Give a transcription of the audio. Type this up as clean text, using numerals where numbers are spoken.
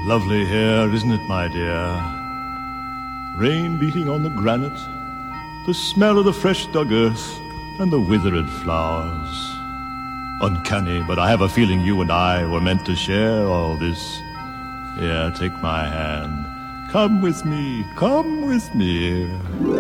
Lovely here, isn't it, my dear? Rain beating on the granite, the smell of the fresh dug earth, and the withered flowers. Uncanny, but I have a feeling you and I were meant to share all this. Here, take my hand. Come with me, come with me.